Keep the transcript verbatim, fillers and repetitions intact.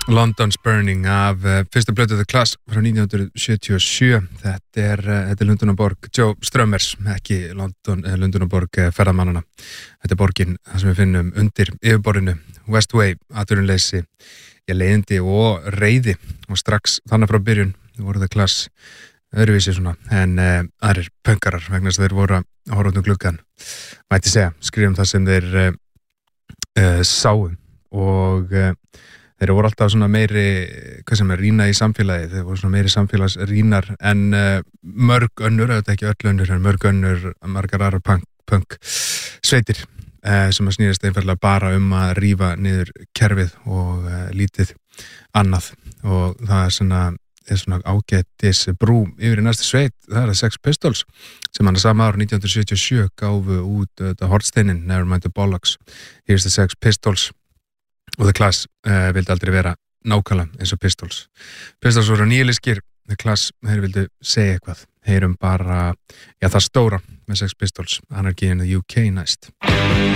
London's Burning af uh, fyrstu plötu The Clash frá nítján hundruð sjötíu og sjö. Þetta er, uh, þetta er Lundúnaborg Joe Strömmers, ekki London, uh, Lundúnaborg uh, ferðamannana. Þetta er borgin þar sem við finnum undir yfirborðinu, Westway, atvinnuleysi, leiðindi og reiði og strax þannig frá byrjun voru The Clash öðruvísi svona en uh, aðrir pönkarar vegna þess að þeir voru að horfa út um gluggann, mætti segja, skrifum það sem þeir uh, uh, sáu og uh, þeir voru alltaf svona meiri, hvað sem er, rýna í samfélagið, þeir voru svona meiri samfélagsrýnar en uh, mörg önnur, þetta ekki öll önnur, en mörg önnur, margar aðrar punk, punk sveitir uh, sem að snýðast einfallega bara um að rífa niður kerfið og uh, lítið annað og það er svona, er svona ágætis brú yfir í næstu sveit, það er að Sex Pistols sem hann að sama ára nítján hundruð sjötíu og sjö gáfu út uh, hornsteinin, Nevermind the Bollocks, here's the Sex Pistols. Og The Clash uh, vildi aldrei vera nákvæmlega eins og Pistols. Pistols voru nýliskir, The Clash, þeir vildi segja eitthvað. Heyrum bara, já það stóra með Sex Pistols, Anarchy in the U K næst.